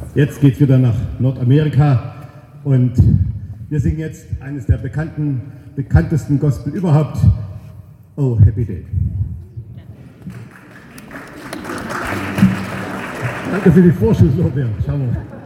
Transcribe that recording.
Jetzt geht's wieder nach Nordamerika und wir singen jetzt eines der bekanntesten Gospel überhaupt, Oh Happy Day. Danke für die Vorschusslorbeeren. Schauen wir mal.